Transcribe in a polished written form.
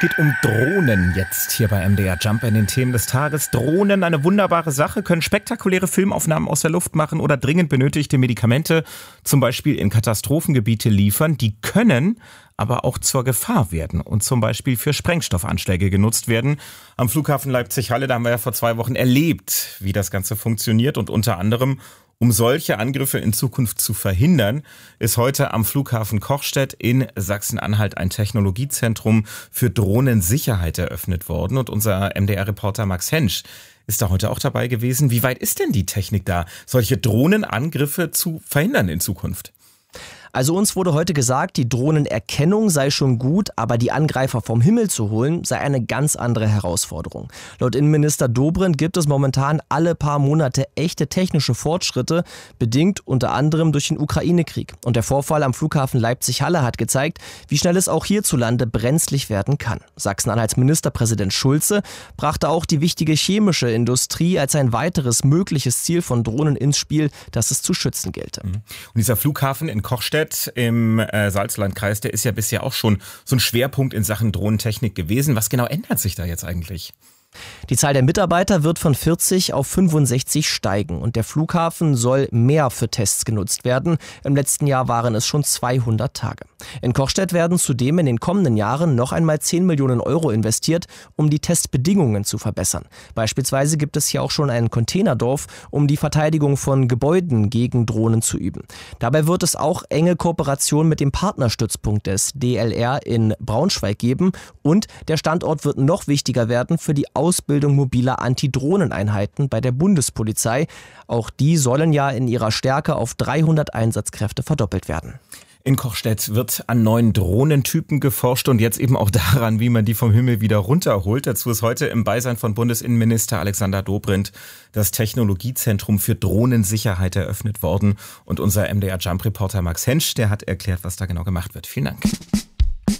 geht um Drohnen jetzt hier bei MDR Jump in den Themen des Tages. Drohnen, eine wunderbare Sache, können spektakuläre Filmaufnahmen aus der Luft machen oder dringend benötigte Medikamente zum Beispiel in Katastrophengebiete liefern. Die können aber auch zur Gefahr werden und zum Beispiel für Sprengstoffanschläge genutzt werden. Am Flughafen Leipzig-Halle, da haben wir ja vor 2 Wochen erlebt, wie das Ganze funktioniert, und unter anderem, um solche Angriffe in Zukunft zu verhindern, ist heute am Flughafen Kochstedt in Sachsen-Anhalt ein Technologiezentrum für Drohnensicherheit eröffnet worden. Und unser MDR-Reporter Max Hensch ist da heute auch dabei gewesen. Wie weit ist denn die Technik da, solche Drohnenangriffe zu verhindern in Zukunft? Also uns wurde heute gesagt, die Drohnenerkennung sei schon gut, aber die Angreifer vom Himmel zu holen, sei eine ganz andere Herausforderung. Laut Innenminister Dobrindt gibt es momentan alle paar Monate echte technische Fortschritte, bedingt unter anderem durch den Ukraine-Krieg. Und der Vorfall am Flughafen Leipzig-Halle hat gezeigt, wie schnell es auch hierzulande brenzlig werden kann. Sachsen-Anhalts Ministerpräsident Schulze brachte auch die wichtige chemische Industrie als ein weiteres mögliches Ziel von Drohnen ins Spiel, das es zu schützen gelte. Und dieser Flughafen in Kochstedt im Salzlandkreis, der ist ja bisher auch schon so ein Schwerpunkt in Sachen Drohnentechnik gewesen. Was genau ändert sich da jetzt eigentlich? Die Zahl der Mitarbeiter wird von 40 auf 65 steigen und der Flughafen soll mehr für Tests genutzt werden. Im letzten Jahr waren es schon 200 Tage. In Kochstedt werden zudem in den kommenden Jahren noch einmal 10 Millionen Euro investiert, um die Testbedingungen zu verbessern. Beispielsweise gibt es hier auch schon ein Containerdorf, um die Verteidigung von Gebäuden gegen Drohnen zu üben. Dabei wird es auch enge Kooperation mit dem Partnerstützpunkt des DLR in Braunschweig geben und der Standort wird noch wichtiger werden für die Ausbildung mobiler Antidrohneneinheiten bei der Bundespolizei. Auch die sollen ja in ihrer Stärke auf 300 Einsatzkräfte verdoppelt werden. In Kochstedt wird an neuen Drohnentypen geforscht und jetzt eben auch daran, wie man die vom Himmel wieder runterholt. Dazu ist heute im Beisein von Bundesinnenminister Alexander Dobrindt das Technologiezentrum für Drohnensicherheit eröffnet worden. Und unser MDR Jump-Reporter Max Hensch, der hat erklärt, was da genau gemacht wird. Vielen Dank.